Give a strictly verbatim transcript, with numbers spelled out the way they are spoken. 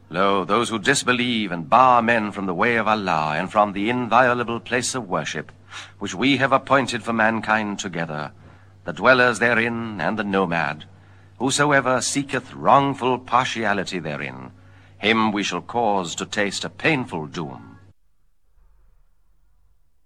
Lo, those who disbelieve and bar men from the way of Allah, and from the inviolable place of worship, which we have appointed for mankind together, the dwellers therein and the nomad, whosoever seeketh wrongful partiality therein, him we shall cause to taste a painful doom.